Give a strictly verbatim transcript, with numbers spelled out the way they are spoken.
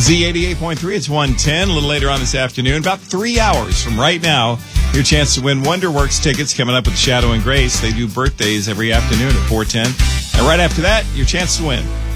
Z eighty-eight point three, it's one ten. A little later on this afternoon, about three hours from right now, your chance to win Wonderworks tickets coming up with Shadow and Grace. They do birthdays every afternoon at four ten. And right after that, your chance to win